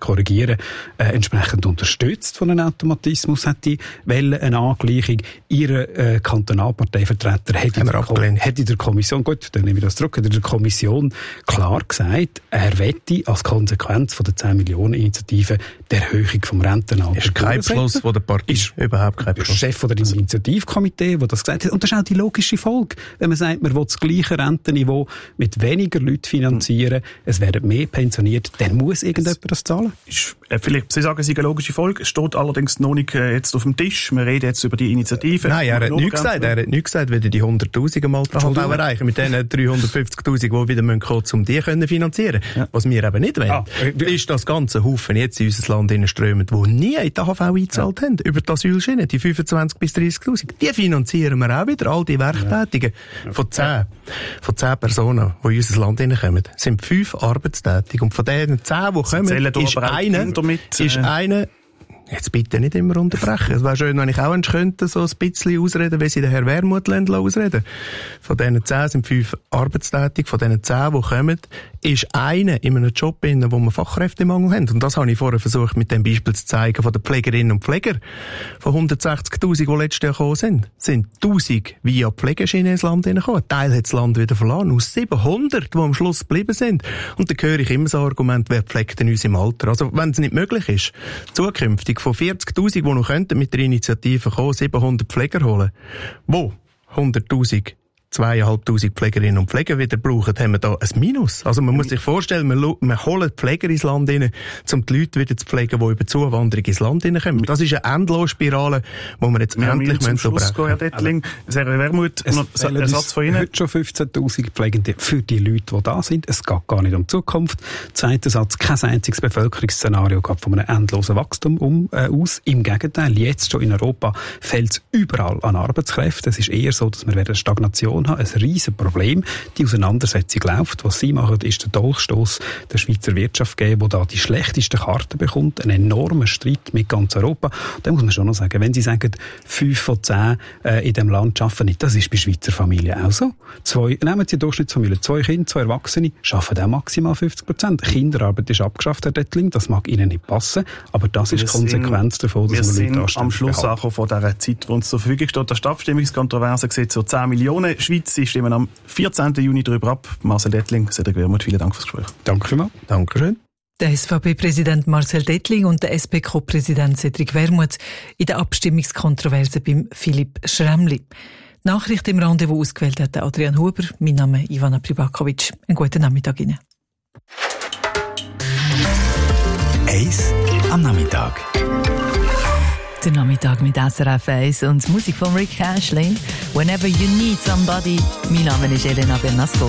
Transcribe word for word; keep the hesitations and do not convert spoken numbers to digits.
korrigieren, äh, entsprechend unterstützt von einem Automatismus, hätte wollen, eine Angleichung. Ihre äh, Kantonalparteivertreter hat in, der Ko- hat in der Kommission, gut, dann nehme ich das zurück, hat in der Kommission klar gesagt, er wette als Konsequenz von der zehn Millionen Initiative die Erhöhung vom Rentenalter. Ist kein Beschluss von der Partei. Ist überhaupt kein Beschluss. Der Chef von der Initiativkomitee, der das gesagt hat. Und das ist auch die logische Folge. Wenn man sagt, man will das gleiche Rentenniveau mit weniger Leuten finanzieren, es werden mehr pensioniert, dann muss irgendjemand das zahlen. Ist, äh, vielleicht, Sie sagen, es ist eine logische Folge. Es steht allerdings noch nicht äh, jetzt auf dem Tisch. Wir reden jetzt über die Initiative. Nein, er hat nichts gesagt. Er hat nichts gesagt, wenn die hunderttausend im Alter erreichen, mit diesen dreihundertfünfzigtausend, die wieder kommen müssen, um die können finanzieren. Ja. Was wir eben nicht wollen, ah, ist das ganze Haufen jetzt in unser Land strömen, die nie in die A H V eingezahlt ja. haben, über die Asylschiene, die fünfundzwanzig bis dreißigtausend. Die finanzieren wir auch wieder, all die Werktätigen. Ja. Von zehn, von zehn Personen, die in unser Land hineinkommen, sind fünf arbeitstätig. Und von denen zehn, die kommen, ist einer, damit, äh... ist einer, jetzt bitte nicht immer unterbrechen. Es wäre schön, wenn ich auch könnte, so ein bisschen ausreden, wie sie den Herr Wermutländler ausreden. Von diesen zehn sind fünf arbeitstätig. Von diesen zehn, die kommen, ist einer in einem Job, in wo wir Fachkräftemangel haben. Und das habe ich vorher versucht, mit dem Beispiel zu zeigen, von den Pflegerinnen und Pfleger. Von hundertsechzigtausend, die letztes Jahr gekommen sind, sind tausend via Pflegeschiene ins Land hineingekommen. Ein Teil hat das Land wieder verloren. Aus siebenhundert, die am Schluss geblieben sind. Und dann höre ich immer so Argument, wer pflegt denn uns im Alter? Also, wenn es nicht möglich ist, zukünftig von vierzigtausend, die noch könnten mit der Initiative kommen, siebenhundert Pfleger holen. Wo hunderttausend, zweitausendfünfhundert Pflegerinnen und Pfleger wieder brauchen, haben wir da ein Minus. Also man muss sich vorstellen, wir, wir holen Pfleger ins Land rein, um die Leute wieder zu pflegen, die über Zuwanderung ins Land hineinkommen. Das ist eine Endlosspirale, die wir jetzt wir endlich zum Schluss gehen, Herr Dettling. Sehr Wermut, es noch ein Satz von Ihnen. Heute schon fünfzehntausend Pflegende für die Leute, die da sind. Es geht gar nicht um die Zukunft. Zweiter Satz, kein einziges Bevölkerungsszenario geht von einem endlosen Wachstum um, äh, aus. Im Gegenteil, jetzt schon in Europa fehlt es überall an Arbeitskräften. Es ist eher so, dass wir eine Stagnation haben, ein riesen Problem. Die Auseinandersetzung läuft. Was Sie machen, ist der Dolchstoss der Schweizer Wirtschaft geben, die da die schlechtesten Karten bekommt. Ein enormer Streit mit ganz Europa. Da muss man schon noch sagen, wenn Sie sagen, fünf von zehn äh, in diesem Land arbeiten nicht, das ist bei Schweizer Familien auch so. Zwei, nehmen Sie die Durchschnittsfamilie, zwei Kinder, zwei Erwachsene, arbeiten auch maximal fünfzig Prozent. Kinderarbeit ist abgeschafft, Herr Dettling, das mag Ihnen nicht passen, aber das ist die Konsequenz davon, dass wir, wir Leute sind am Schluss angekommen von dieser Zeit, die uns zur Verfügung steht. Der Abstimmungskontroverse sieht so zehn Millionen. Schweiz stimmen am vierzehnten Juni darüber ab. Marcel Dettling, Cedric Wermuth, vielen Dank fürs Gespräch. Danke vielmals. Dankeschön. Der S V P-Präsident Marcel Dettling und der S P K-Präsident Cedric Wermuth in der Abstimmungskontroverse beim Philipp Schremli. Nachricht im Rendezvous ausgewählt hat Adrian Huber. Mein Name ist Ivana Pribakovic. Einen guten Nachmittag Ihnen. Eis am Nachmittag. Der Nachmittag mit S R F eins und Musik von Rick Ashley. Whenever you need somebody. Mein Name ist Elena Bernasco.